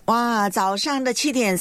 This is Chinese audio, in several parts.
哇，早上的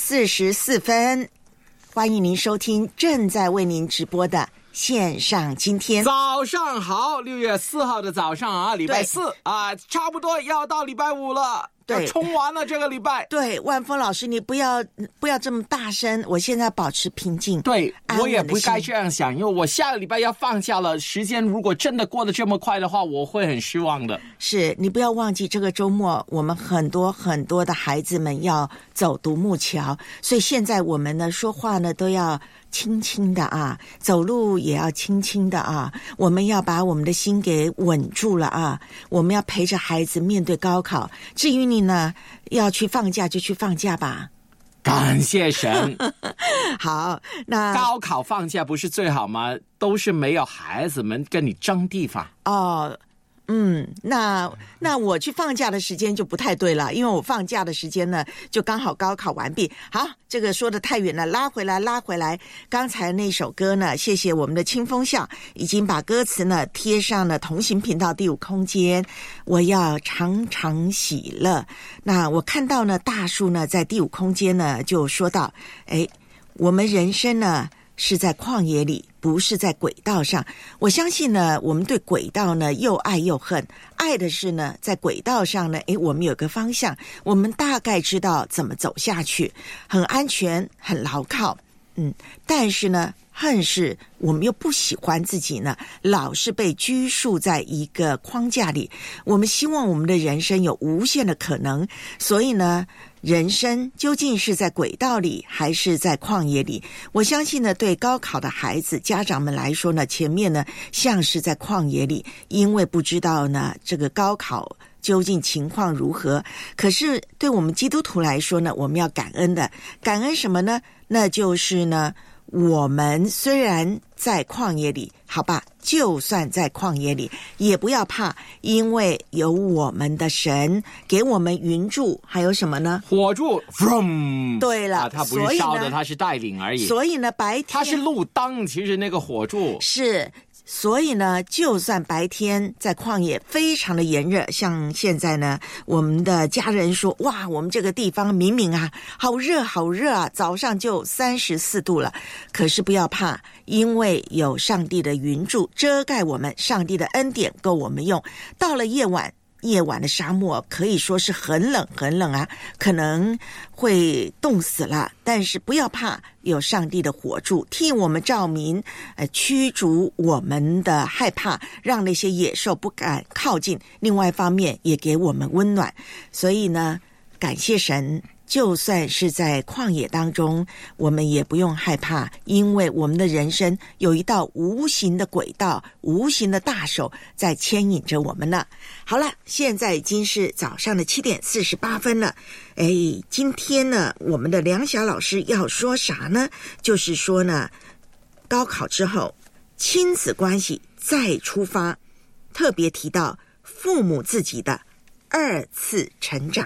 7:44，欢迎您收听正在为您直播的线上今天。 早上好，6月4号的早上啊，礼拜四啊，差不多要到礼拜五了。对，冲完了这个礼拜。 对，万峰老师，你不要这么大声，我现在保持平静。 对，我也不该这样想，因为我下个礼拜要放假了，时间如果真的过得这么快的话，我会很失望的。 是，你不要忘记这个周末我们很多的孩子们要走独木桥，所以现在我们呢说话呢都要轻轻的啊，走路也要轻轻的啊，我们要把我们的心给稳住了啊，我们要陪着孩子面对高考。至于你呢，要去放假就去放假吧。 感谢神。 好，那高考放假不是最好吗？都是没有孩子们跟你争地方。 哦。那我去放假的时间就不太对了，因为我放假的时间呢就刚好高考完毕。好，这个说得太远了，拉回来。刚才那首歌呢，谢谢我们的清风笑已经把歌词呢贴上了同行频道第5空间，我要常常喜乐。那我看到呢大树呢在第5空间呢就说到，我们人生呢是在旷野里，不是在轨道上。我相信呢，我们对轨道呢又爱又恨。爱的是呢，在轨道上呢，我们有个方向，我们大概知道怎么走下去，很安全，很牢靠。但是呢，恨是我们又不喜欢自己呢，老是被拘束在一个框架里。我们希望我们的人生有无限的可能，所以呢，人生究竟是在轨道里还是在旷野里？我相信呢，对高考的孩子家长们来说呢，前面呢像是在旷野里，因为不知道呢这个高考究竟情况如何。可是对我们基督徒来说呢，我们要感恩的。感恩什么呢？那就是呢，我们虽然在旷野里，好吧，就算在旷野里也不要怕，因为有我们的神给我们云柱，还有什么呢？ 火柱。 对了， 它不是烧的，它是带领而已。 所以呢，白天它是路灯，其实那个火柱是。所以呢，就算白天在旷野非常的炎热，像现在呢，我们的家人说，哇，我们这个地方明明啊，好热啊，早上就34度了。可是不要怕，因为有上帝的云柱遮盖我们，上帝的恩典够我们用。到了夜晚的沙漠可以说是很冷啊，可能会冻死了，但是不要怕，有上帝的火柱替我们照明，驱逐我们的害怕，让那些野兽不敢靠近。另外一方面也给我们温暖。所以呢，感谢神，就算是在旷野当中，我们也不用害怕，因为我们的人生有一道无形的轨道，无形的大手在牵引着我们呢。好了，现在已经是早上的7:48了。今天呢，我们的梁晓老师要说啥呢？就是说呢，高考之后亲子关系再出发，特别提到父母自己的2次成长。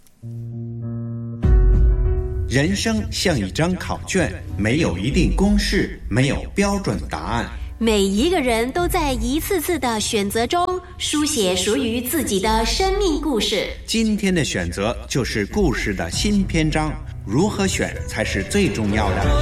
人生像一张考卷，没有一定公式，没有标准答案。 每一个人都在一次次的选择中书写属于自己的生命故事。 今天的选择就是故事的新篇章，如何选才是最重要的。